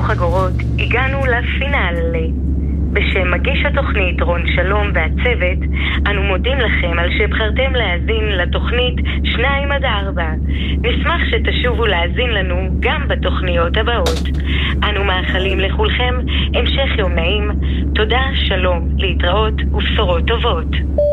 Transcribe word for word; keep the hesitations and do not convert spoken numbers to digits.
חגורות, הגענו לפינאלה. בשם מגיש התוכנית רון שלום והצוות, אנו מודים לכם על שבחרתם להאזין לתוכנית שניים עד ארבע. נשמח שתשובו להאזין לנו גם בתוכניות הבאות. אנו מאחלים לכולכם המשך יום נעים. תודה, שלום, להתראות ובשורות טובות.